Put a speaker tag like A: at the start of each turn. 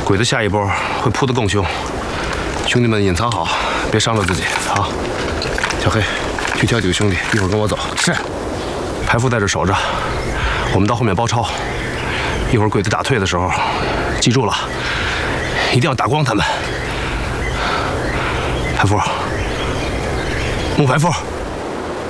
A: 鬼子下一波会扑得更凶，兄弟们隐藏好，别伤着自己啊！小黑，去挑几个兄弟，一会儿跟我走。
B: 是。
A: 排副在这守着，我们到后面包抄。一会儿鬼子打退的时候，记住了，一定要打光他们。排副，木排副。